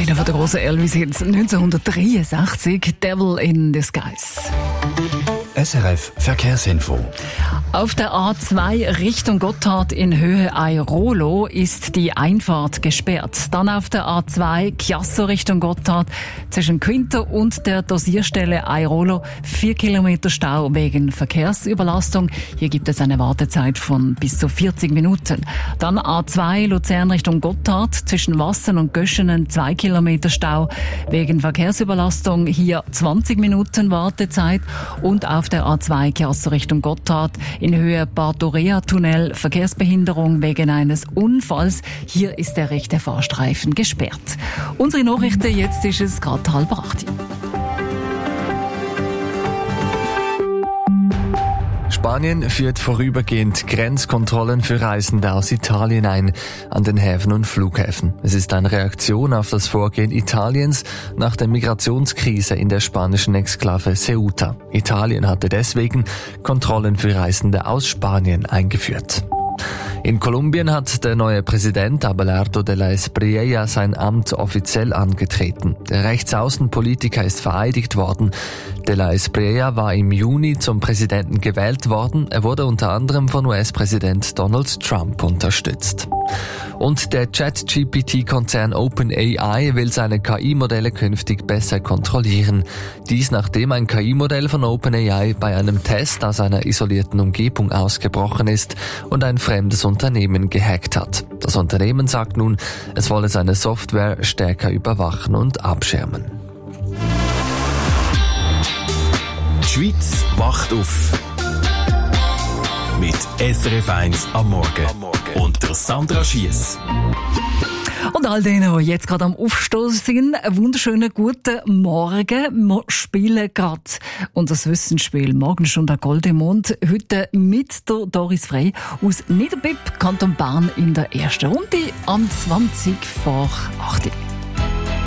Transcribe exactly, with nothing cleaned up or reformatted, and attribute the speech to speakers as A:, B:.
A: Einer der grossen Elvis-Hits neunzehnhundertdreiundsechzig, Devil in Disguise.
B: S R F Verkehrsinfo.
A: Auf der A zwei Richtung Gotthard in Höhe Airolo ist die Einfahrt gesperrt. Dann auf der A zwei Chiasso Richtung Gotthard zwischen Quinto und der Dosierstelle Airolo vier Kilometer Stau wegen Verkehrsüberlastung. Hier gibt es eine Wartezeit von bis zu vierzig Minuten. Dann A zwei Luzern Richtung Gotthard zwischen Wassen und Göschenen zwei Kilometer Stau wegen Verkehrsüberlastung. Hier zwanzig Minuten Wartezeit. Und auf der A zwei Chiasso Richtung Gotthard in Höhe Bardorea-Tunnel Verkehrsbehinderung wegen eines Unfalls. Hier ist der rechte Fahrstreifen gesperrt. Unsere Nachrichten, jetzt ist es gerade halb acht.
C: Spanien führt vorübergehend Grenzkontrollen für Reisende aus Italien ein, an den Häfen und Flughäfen. Es ist eine Reaktion auf das Vorgehen Italiens nach der Migrationskrise in der spanischen Exklave Ceuta. Italien hatte deswegen Kontrollen für Reisende aus Spanien eingeführt. In Kolumbien hat der neue Präsident Abelardo de la Espriella sein Amt offiziell angetreten. Der Rechtsaußenpolitiker ist vereidigt worden. De la Espriella war im Juni zum Präsidenten gewählt worden. Er wurde unter anderem von U S-Präsident Donald Trump unterstützt. Und der Chat-G P T-Konzern OpenAI will seine K I-Modelle künftig besser kontrollieren. Dies nachdem ein K I-Modell von OpenAI bei einem Test aus einer isolierten Umgebung ausgebrochen ist und ein fremdes Unternehmen gehackt hat. Das Unternehmen sagt nun, es wolle seine Software stärker überwachen und abschirmen.
B: Die Schweiz wacht auf. Mit S R F eins am Morgen. Und der Sandra Schiess.
A: Und all denen, die jetzt gerade am Aufstehen sind, einen wunderschönen guten Morgen. Wir spielen gerade unser Wissensspiel Morgenstunde Goldemond. Heute mit der Doris Frey aus Niederbipp, Kanton Bern in der ersten Runde am zwanzig vor acht.